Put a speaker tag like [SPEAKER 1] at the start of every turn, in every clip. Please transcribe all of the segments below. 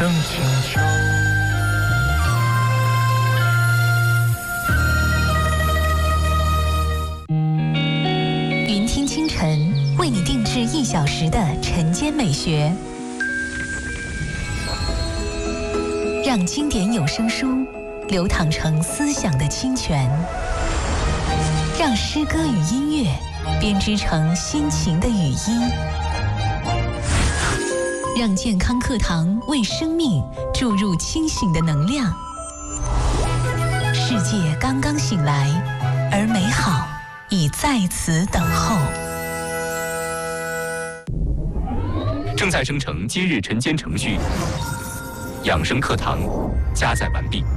[SPEAKER 1] 更清秋。
[SPEAKER 2] 云听清晨为你定制1小时的晨间美学，让经典有声书流淌成思想的清泉，让诗歌与音乐编织成心情的语音，让健康课堂为生命注入清醒的能量。世界刚刚醒来，而美好已在此等候。
[SPEAKER 3] 正在生成今日晨间程序，养生课堂加载完毕。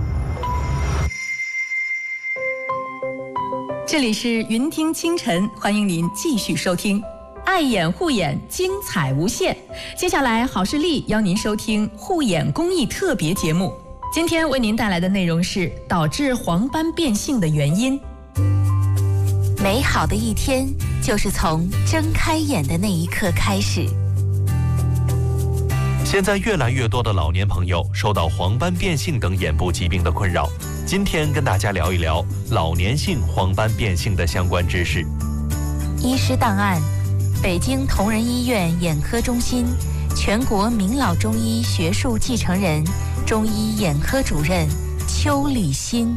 [SPEAKER 4] 这里是云听清晨，欢迎您继续收听。爱眼护眼，精彩无限。接下来，好视力邀您收听护眼公益特别节目。今天为您带来的内容是导致黄斑变性的原因。
[SPEAKER 2] 美好的一天就是从睁开眼的那一刻开始。
[SPEAKER 5] 现在越来越多的老年朋友受到黄斑变性等眼部疾病的困扰，今天跟大家聊一聊老年性黄斑变性的相关知识。
[SPEAKER 2] 医师档案：北京同仁医院眼科中心全国名老中医学术继承人、中医眼科主任邱立新。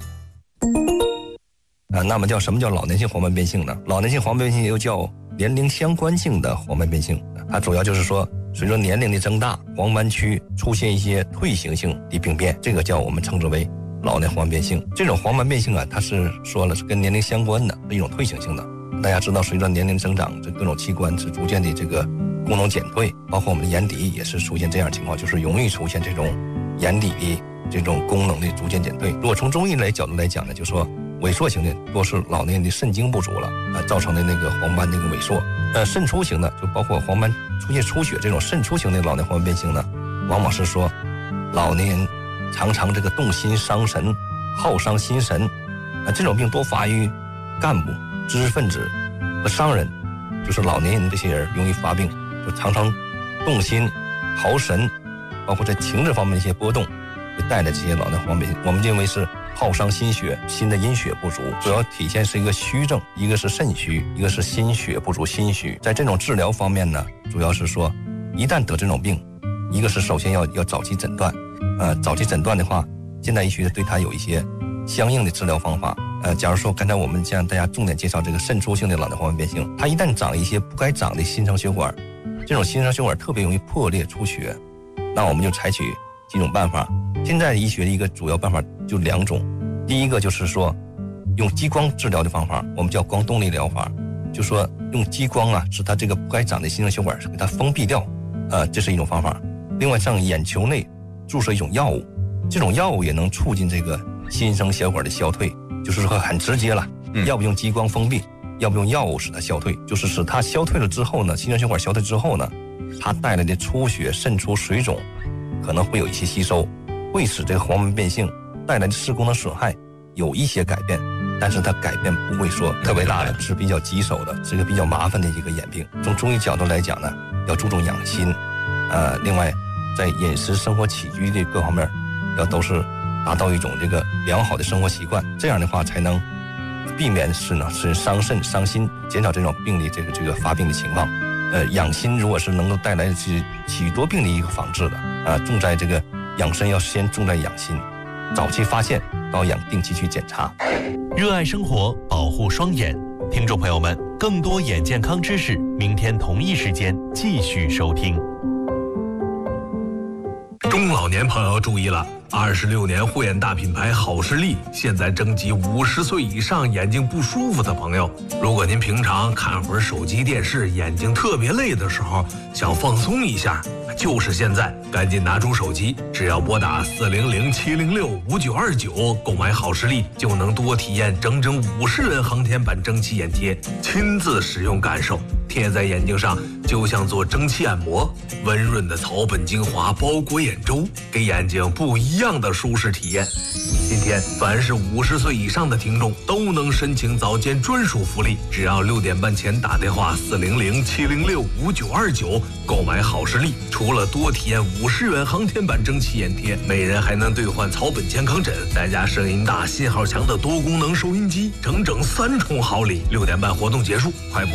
[SPEAKER 6] 那么什么叫老年性黄斑变性呢？老年性黄斑变性又叫年龄相关性的黄斑变性，它主要就是说随着年龄的增大，黄斑区出现一些退行性的病变，这个叫我们称之为老年黄斑变性。这种黄斑变性它是说了是跟年龄相关的，是一种退行性的。大家知道，随着年龄增长，这各种器官是逐渐的这个功能减退，包括我们的眼底也是出现这样的情况，就是容易出现这种眼底的这种功能的逐渐减退。如果从中医角度来讲呢，就说萎缩型的多是老年人的肾精不足了造成的那个黄斑那个萎缩。肾出型的就包括黄斑出现出血这种肾出型的老年黄斑变性呢，往往是说老年人常常这个动心伤神，耗伤心神这种病多发于干部、知识分子和商人，就是老年人这些人容易发病，就常常动心、耗神，包括在情志方面的一些波动，会带来这些老年黄斑变性。我们认为是耗伤心血，心的阴血不足，主要体现是一个虚症，一个是肾虚，一个是心血不足心虚。在这种治疗方面呢，主要是说一旦得这种病，一个是首先要早期诊断，早期诊断的话，现代医学对它有一些相应的治疗方法。假如说刚才我们向大家重点介绍这个肾出性的老年黄斑变性，它一旦长一些不该长的新生血管，这种新生血管特别容易破裂出血，那我们就采取几种办法。现在医学的一个主要办法就2种，第一个就是说用激光治疗的方法，我们叫光动力疗法，就说用激光使它这个不该长的新生血管给它封闭掉，这是一种方法。另外向眼球内注射一种药物，这种药物也能促进这个新生血管的消退，就是说很直接了，要不用激光封闭，要不用药物使它消退，就是使它消退了之后呢，新生血管消退之后呢，它带来的出血、渗出、水肿可能会有一些吸收，会使这个黄斑变性带来的视功能损害有一些改变，但是它改变不会说特别大的，是比较棘手的，是一个比较麻烦的一个眼病。从中医角度来讲呢，要注重养心，另外在饮食、生活起居的各方面要都是达到一种这个良好的生活习惯，这样的话才能避免是伤肾伤心，减少这种病的这个发病的情况。养心如果是能够带来许多病的一个防治的，重在这个养生要先重在养心，早期发现，到养定期去检查。
[SPEAKER 5] 热爱生活，保护双眼。听众朋友们，更多眼健康知识，明天同一时间继续收听。
[SPEAKER 7] 中老年朋友注意了，26年护眼大品牌好视力现在征集50岁以上眼睛不舒服的朋友。如果您平常看会儿手机电视，眼睛特别累的时候，想放松一下，就是现在，赶紧拿出手机，只要拨打400-706-5929购买好视力，就能多体验整整50人航天版蒸汽眼贴，亲自使用感受。 贴在眼睛上就像做蒸汽按摩，温润的草本精华包裹眼周，给眼睛不一样的舒适体验。今天凡是50岁以上的听众都能申请早间专属福利，只要6点半前打电话400-706-5929购买好视力，除了多体验50元航天版蒸汽眼贴，每人还能兑换草本健康枕，再加声音大、信号强的多功能收音机，整整3重好礼。6点半活动结束，快